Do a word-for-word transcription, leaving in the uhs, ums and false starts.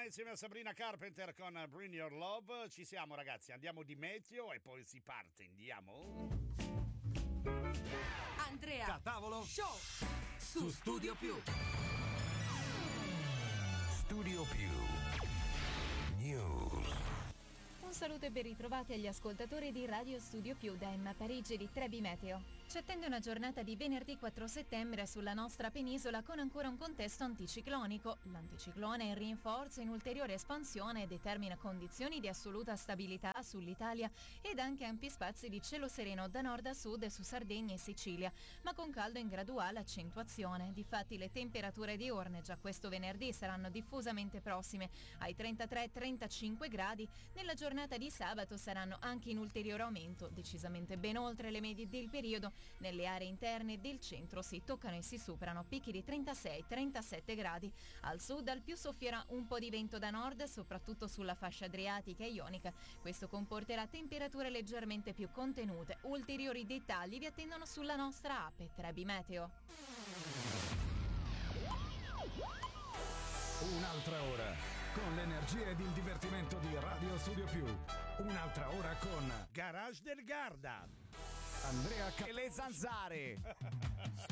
insieme a Sabrina Carpenter con Bring Your Love. Ci siamo ragazzi, andiamo di meteo e poi si parte, andiamo. Andrea Da tavolo Show su Studio Più. Studio Più News. Un saluto e ben ritrovati agli ascoltatori di Radio Studio Più da Emma Parigi di Trebi Meteo. Ci attende una giornata di venerdì quattro settembre sulla nostra penisola con ancora un contesto anticiclonico. L'anticiclone è in rinforzo in ulteriore espansione e determina condizioni di assoluta stabilità sull'Italia ed anche ampi spazi di cielo sereno da nord a sud su Sardegna e Sicilia, ma con caldo in graduale accentuazione. Difatti le temperature diurne già questo venerdì saranno diffusamente prossime ai trentatré trentacinque gradi. Nella giornata di sabato saranno anche in ulteriore aumento, decisamente ben oltre le medie del periodo. Nelle aree interne del centro si toccano e si superano picchi di trentasei trentasette gradi. Al sud al più soffierà un po' di vento da nord, soprattutto sulla fascia adriatica e ionica. Questo comporterà temperature leggermente più contenute. Ulteriori dettagli vi attendono sulla nostra app Trebi Meteo. Un'altra ora con l'energia ed il divertimento di Radio Studio Più. Un'altra ora con Garage del Garda, Andrea Ca- E le zanzare.